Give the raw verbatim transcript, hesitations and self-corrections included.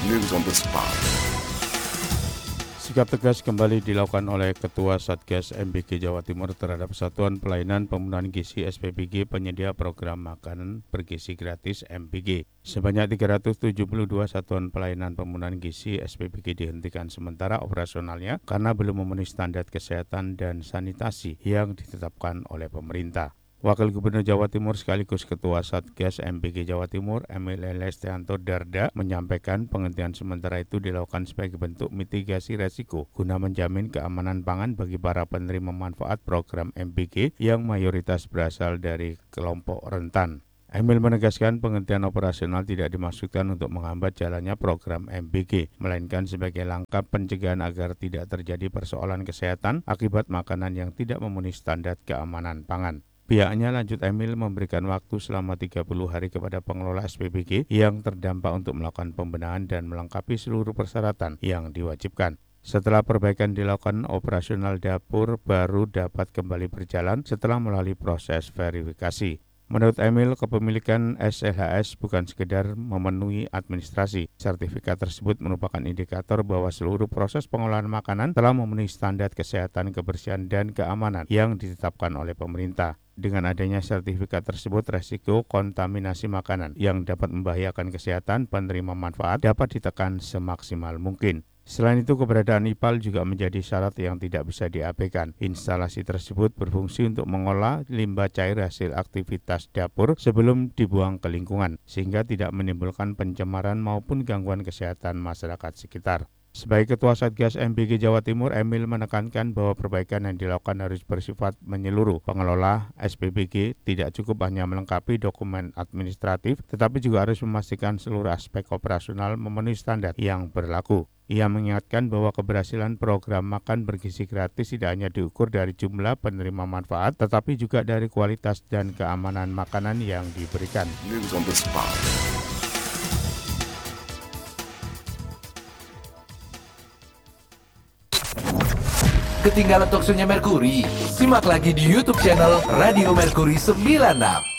News on the spot. Sikap tegas kembali dilakukan oleh Ketua Satgas M B G Jawa Timur terhadap Satuan Pelayanan Pemenuhan Gizi S P B G penyedia program makanan bergizi gratis M B G. Sebanyak tiga ratus tujuh puluh dua Satuan Pelayanan Pemenuhan Gizi S P B G dihentikan sementara operasionalnya karena belum memenuhi standar kesehatan dan sanitasi yang ditetapkan oleh pemerintah. Wakil Gubernur Jawa Timur sekaligus Ketua Satgas M B G Jawa Timur, Emil Lestianto Darda, menyampaikan penghentian sementara itu dilakukan sebagai bentuk mitigasi resiko guna menjamin keamanan pangan bagi para penerima manfaat program M B G yang mayoritas berasal dari kelompok rentan. Emil menegaskan penghentian operasional tidak dimaksudkan untuk menghambat jalannya program M B G, melainkan sebagai langkah pencegahan agar tidak terjadi persoalan kesehatan akibat makanan yang tidak memenuhi standar keamanan pangan. Pihaknya, lanjut Emil, memberikan waktu selama tiga puluh hari kepada pengelola S P B G yang terdampak untuk melakukan pembenahan dan melengkapi seluruh persyaratan yang diwajibkan. Setelah perbaikan dilakukan, operasional dapur baru dapat kembali berjalan setelah melalui proses verifikasi. Menurut Emil, kepemilikan S L H S bukan sekedar memenuhi administrasi. Sertifikat tersebut merupakan indikator bahwa seluruh proses pengolahan makanan telah memenuhi standar kesehatan, kebersihan, dan keamanan yang ditetapkan oleh pemerintah. Dengan adanya sertifikat tersebut, resiko kontaminasi makanan yang dapat membahayakan kesehatan penerima manfaat dapat ditekan semaksimal mungkin. Selain itu, keberadaan I P A L juga menjadi syarat yang tidak bisa diabaikan. Instalasi tersebut berfungsi untuk mengolah limbah cair hasil aktivitas dapur sebelum dibuang ke lingkungan, sehingga tidak menimbulkan pencemaran maupun gangguan kesehatan masyarakat sekitar. Sebagai Ketua Satgas M B G Jawa Timur, Emil menekankan bahwa perbaikan yang dilakukan harus bersifat menyeluruh. Pengelola S P B G tidak cukup hanya melengkapi dokumen administratif, tetapi juga harus memastikan seluruh aspek operasional memenuhi standar yang berlaku. Ia mengingatkan bahwa keberhasilan program makan bergizi gratis tidak hanya diukur dari jumlah penerima manfaat, tetapi juga dari kualitas dan keamanan makanan yang diberikan. News on the spot. Ketinggalan talkshow-nya Merkuri? Simak lagi di YouTube channel Radio Merkuri sembilan puluh enam.